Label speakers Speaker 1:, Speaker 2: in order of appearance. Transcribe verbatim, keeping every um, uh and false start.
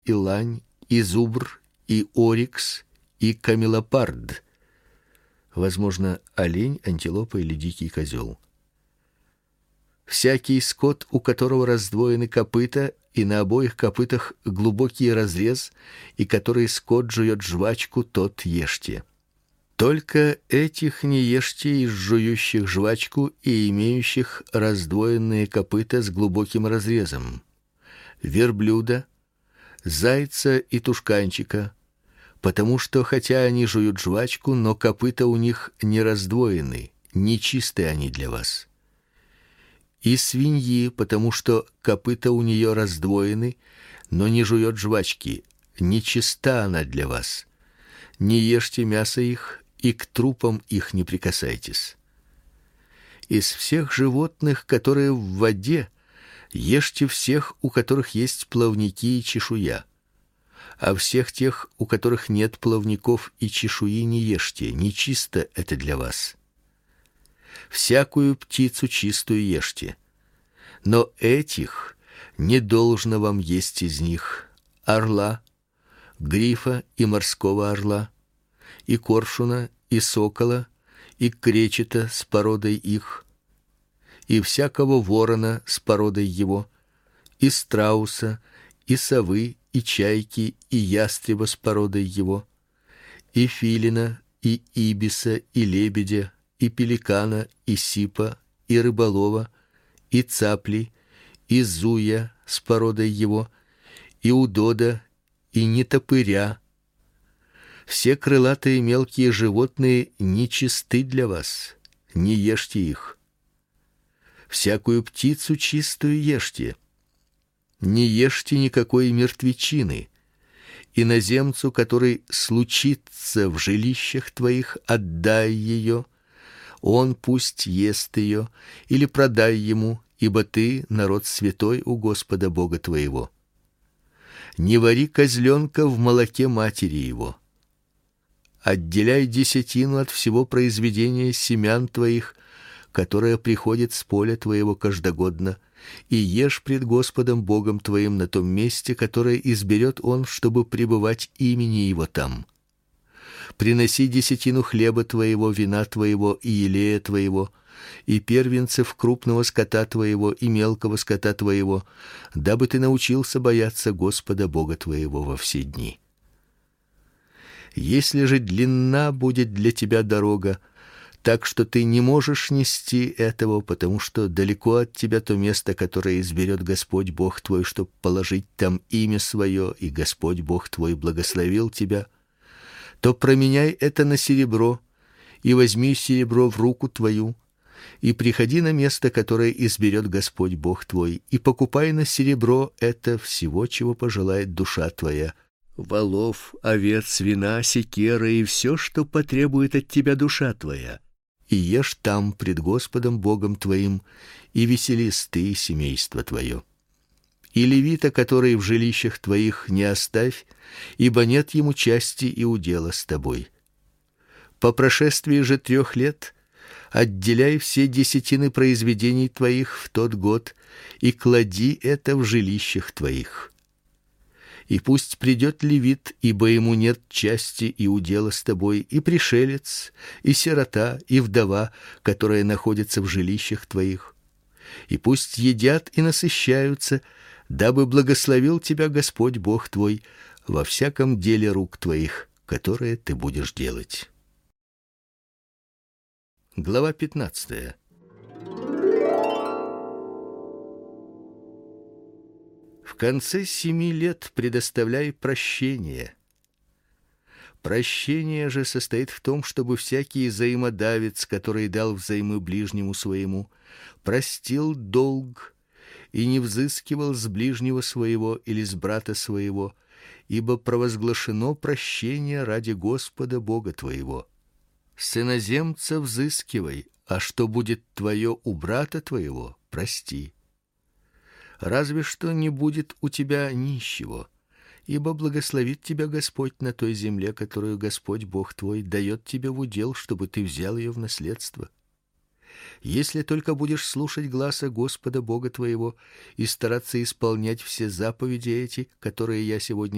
Speaker 1: и лань, и зубр, и орикс, и камелопард. Возможно, олень, антилопа или дикий козел. Всякий скот, у которого раздвоены копыта, и на обоих копытах глубокий разрез, и который скот жует жвачку, тот ешьте. Только этих не ешьте из жующих жвачку и имеющих раздвоенные копыта с глубоким разрезом: верблюда, зайца и тушканчика, потому что хотя они жуют жвачку, но копыта у них не раздвоены, нечисты они для вас. И свиньи, потому что копыта у нее раздвоены, но не жует жвачки, нечиста она для вас. Не ешьте мясо их, и к трупам их не прикасайтесь. Из всех животных, которые в воде, ешьте всех, у которых есть плавники и чешуя. А всех тех, у которых нет плавников и чешуи, не ешьте, нечисто это для вас. Всякую птицу чистую ешьте, но этих не должно вам есть из них: орла, грифа и морского орла, и коршуна, и сокола, и кречета с породой их, и всякого ворона с породой его, и страуса, и совы, и чайки, и ястреба с породой его, и филина, и ибиса, и лебедя, и пеликана, и сипа, и рыболова, и цапли, и зуя с породой его, и удода, и нетопыря. Все крылатые мелкие животные нечисты для вас, не ешьте их. Всякую птицу чистую ешьте. Не ешьте никакой мертвечины. Иноземцу, который случится в жилищах твоих, отдай ее. Он пусть ест ее, или продай ему, ибо ты народ святой у Господа Бога твоего. Не вари козленка в молоке матери его. Отделяй десятину от всего произведения семян твоих, которое приходит с поля твоего каждогодно, и ешь пред Господом Богом твоим на том месте, которое изберет Он, чтобы пребывать имени Его там. Приноси десятину хлеба твоего, вина твоего и елея твоего, и первенцев крупного скота твоего и мелкого скота твоего, дабы ты научился бояться Господа Бога твоего во все дни. Если же длинна будет для тебя дорога, так что ты не можешь нести этого, потому что далеко от тебя то место, которое изберет Господь Бог твой, чтоб положить там имя свое, и Господь Бог твой благословил тебя, то променяй это на серебро, и возьми серебро в руку твою, и приходи на место, которое изберет Господь Бог твой, и покупай на серебро это всего, чего пожелает душа твоя: волов, овец, вина, секера и все, что потребует от тебя душа твоя, и ешь там пред Господом Богом твоим, и веселись ты и семейство твое. И левита, который в жилищах твоих, не оставь, ибо нет ему части и удела с тобой. По прошествии же трех лет отделяй все десятины произведений твоих в тот год и клади это в жилищах твоих. И пусть придет левит, ибо ему нет части и удела с тобой, и пришелец, и сирота, и вдова, которая находится в жилищах твоих. И пусть едят и насыщаются, дабы благословил тебя Господь Бог твой во всяком деле рук твоих, которое ты будешь делать. Глава пятнадцатая. В конце семи лет предоставляй прощение. Прощение же состоит в том, чтобы всякий взаимодавец, который дал взаймы ближнему своему, простил долг и не взыскивал с ближнего своего или с брата своего, ибо провозглашено прощение ради Господа Бога твоего. С иноземца взыскивай, а что будет твое у брата твоего, прости. Разве что не будет у тебя нищего, ибо благословит тебя Господь на той земле, которую Господь Бог твой дает тебе в удел, чтобы ты взял ее в наследство. Если только будешь слушать гласа Господа Бога твоего и стараться исполнять все заповеди эти, которые я сегодня